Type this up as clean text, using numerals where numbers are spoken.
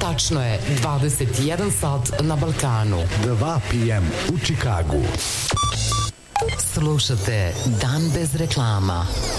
Tačno je 21 sat na Balkanu. 2 p.m. u Čikagu. Slušate Dan bez reklama.